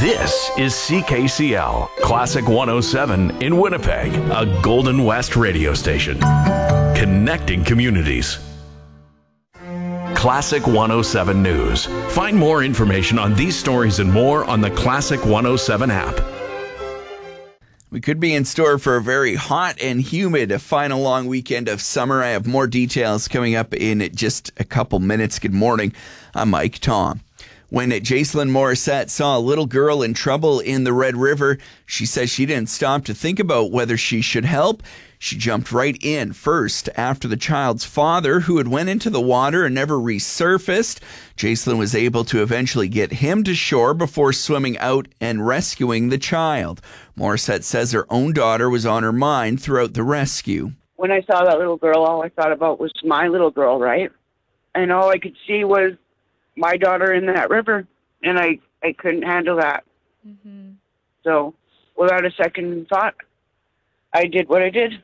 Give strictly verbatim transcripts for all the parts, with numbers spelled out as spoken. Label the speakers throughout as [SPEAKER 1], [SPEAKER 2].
[SPEAKER 1] This is C K C L, Classic one oh seven in Winnipeg, a Golden West radio station. Connecting communities. Classic one oh seven News. Find more information on these stories and more on the Classic one oh seven app.
[SPEAKER 2] We could be in store for a very hot and humid final long weekend of summer. I have more details coming up in just a couple minutes. Good morning. I'm Mike Tom. When Jacelyn Morissette saw a little girl in trouble in the Red River, she says she didn't stop to think about whether she should help. She jumped right in first after the child's father, who had went into the water and never resurfaced. Jacelyn was able to eventually get him to shore before swimming out and rescuing the child. Morissette says her own daughter was on her mind throughout the rescue.
[SPEAKER 3] When I saw that little girl, all I thought about was my little girl, right? And all I could see was my daughter in that river, and I, I couldn't handle that. Mm-hmm. So without a second thought, I did what I did.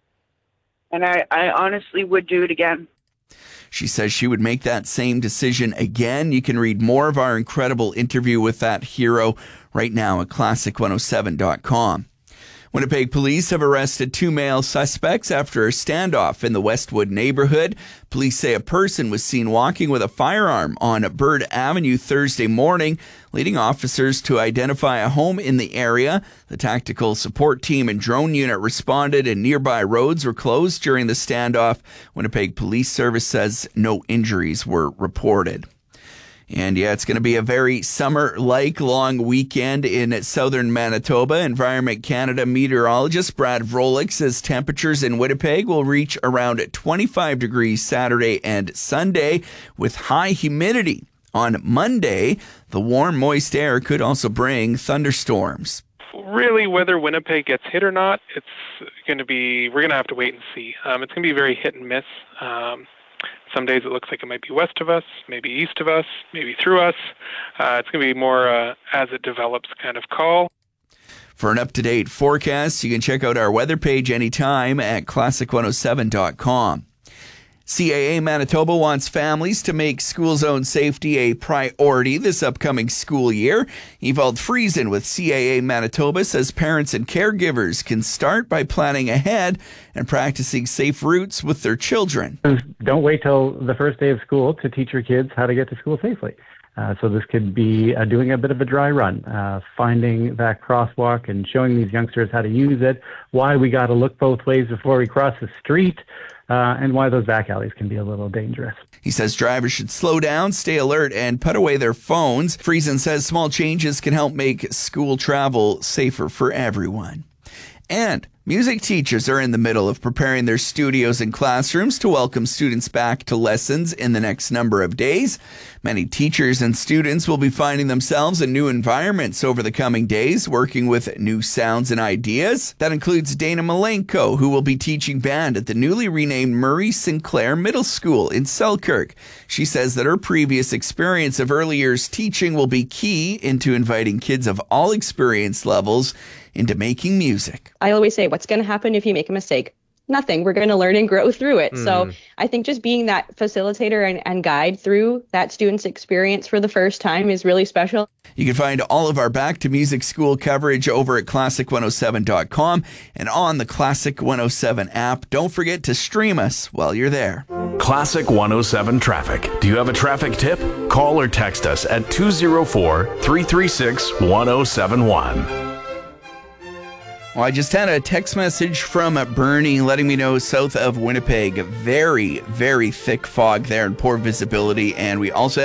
[SPEAKER 3] And I, I honestly would do it again.
[SPEAKER 2] She says she would make that same decision again. You can read more of our incredible interview with that hero right now at classic one oh seven dot com. Winnipeg police have arrested two male suspects after a standoff in the Westwood neighborhood. Police say a person was seen walking with a firearm on Bird Avenue Thursday morning, leading officers to identify a home in the area. The tactical support team and drone unit responded, and nearby roads were closed during the standoff. Winnipeg Police Service says no injuries were reported. And yeah, it's going to be a very summer-like long weekend in southern Manitoba. Environment Canada meteorologist Brad Vrolik says temperatures in Winnipeg will reach around twenty-five degrees Saturday and Sunday with high humidity. On Monday, the warm, moist air could also bring thunderstorms.
[SPEAKER 4] Really, whether Winnipeg gets hit or not, it's going to be, we're going to have to wait and see. Um, it's going to be very hit and miss. Um, Some days it looks like it might be west of us, maybe east of us, maybe through us. Uh, it's going to be more uh, as it develops kind of call.
[SPEAKER 2] For an up-to-date forecast, you can check out our weather page anytime at classic one oh seven dot com. C A A Manitoba wants families to make school zone safety a priority this upcoming school year. Ewald Friesen with C A A Manitoba says parents and caregivers can start by planning ahead and practicing safe routes with their children.
[SPEAKER 5] Don't wait till the first day of school to teach your kids how to get to school safely. Uh, so this could be uh, doing a bit of a dry run, uh, finding that crosswalk and showing these youngsters how to use it, why we got to look both ways before we cross the street, uh, and why those back alleys can be a little dangerous.
[SPEAKER 2] He says drivers should slow down, stay alert, and put away their phones. Friesen says small changes can help make school travel safer for everyone. And music teachers are in the middle of preparing their studios and classrooms to welcome students back to lessons in the next number of days. Many teachers and students will be finding themselves in new environments over the coming days, working with new sounds and ideas. That includes Dana Malenko, who will be teaching band at the newly renamed Murray Sinclair Middle School in Selkirk. She says that her previous experience of early years teaching will be key into inviting kids of all experience levels into making music.
[SPEAKER 6] I always say, what's going to happen if you make a mistake? Nothing. We're going to learn and grow through it. Mm. So I think just being that facilitator and, and guide through that student's experience for the first time is really special.
[SPEAKER 2] You can find all of our Back to Music School coverage over at classic one oh seven dot com and on the Classic one oh seven app. Don't forget to stream us while you're there.
[SPEAKER 1] Classic one oh seven Traffic. Do you have a traffic tip? Call or text us at two oh four, three three six, one oh seven one.
[SPEAKER 2] Well, I just had a text message from Bernie letting me know south of Winnipeg, very, very thick fog there and poor visibility. And we also